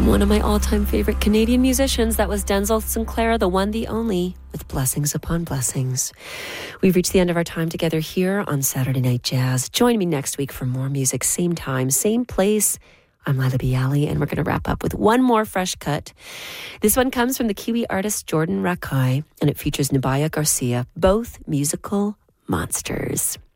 One of my all-time favorite Canadian musicians, that was Denzel Sinclair, the one, the only, with Blessings Upon Blessings. We've reached the end of our time together here on Saturday Night Jazz. Join me next week for more music, same time, same place. I'm Lila Bialy, and we're going to wrap up with one more fresh cut. This one comes from the Kiwi artist Jordan Rakai, and it features Nubia Garcia, both musical monsters.